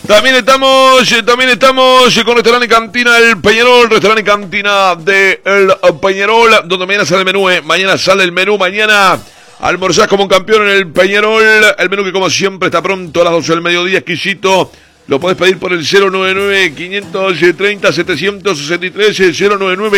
También estamos con restaurante y cantina El Peñarol, restaurante y cantina de El Peñarol, donde mañana sale el menú, mañana sale el menú, mañana almorzás como un campeón en El Peñarol, el menú que como siempre está pronto a las 12 del mediodía, exquisito. Lo podés pedir por el 099-530-763, el 099